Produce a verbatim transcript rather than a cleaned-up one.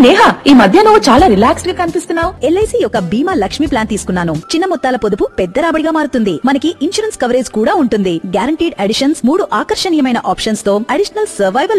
నేహా, ఈ మధ్య నువ్వు చాలా రిలాక్స్డ్ గా కనిపిస్తున్నావు. ఎల్ఐసి యొక్క బీమా లక్ష్మి ప్లాన్ తీసుకున్నాను. చిన్న మొత్తాల పొదుపు పెద్ద రాబడిగా మారుతుంది. మనకి ఇన్సూరెన్స్ కవరేజ్ కూడా ఉంటుంది. గ్యారంటీడ్ అడిషన్స్, మూడు ఆకర్షణీయమైన ఆప్షన్స్ తో అడిషనల్ సర్వైవల్